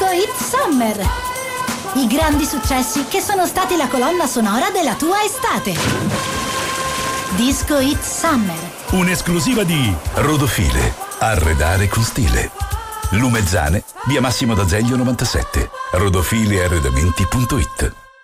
Disco Hit Summer. I grandi successi che sono stati la colonna sonora della tua estate. Disco Hit Summer. Un'esclusiva di Rodofile. Arredare con stile. Lumezzane, via Massimo d'Azeglio 97. Rodofilearredamenti.it.